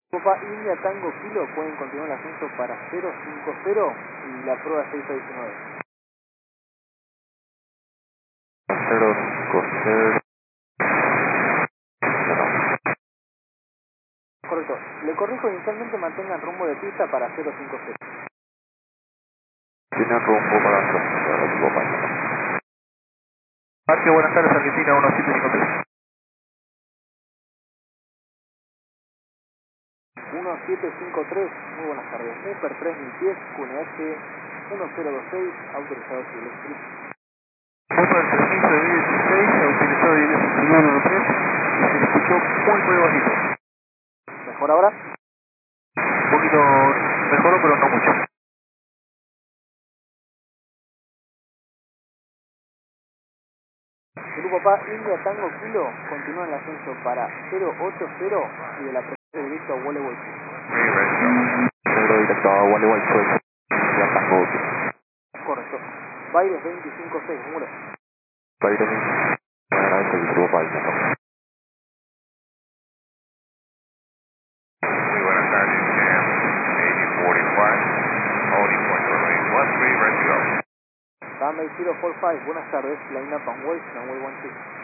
Copa India Tango Kilo pueden continuar el ascenso para 050 y la prueba 6 a 19. 050. Correcto. Le corrijo, inicialmente mantengan rumbo de pista para 050. Tienen rumbo para el Copa. Parque, buenas tardes, Argentina 1753. 1753, muy buenas tardes. Super 3010, QNH 1026, autorizado civil street. Muy el permiso de 16, autorizado de 1913, y se le escuchó muy bajito. ¿Mejor ahora? Un poquito mejoró, pero no mucho. Grupo PA India Tango Kilo continúa el ascenso para 080 y de la presencia directo a Wallaway. Número directo a Wallaway Choice. Ya Tango. Correcto. Baires 256, número. Baires 256. Agradezco el grupo Baires. Muy buenas tardes, 8045, holding point runway 13, ready to go. Runway 045, buenas tardes, line up on West, runway 12.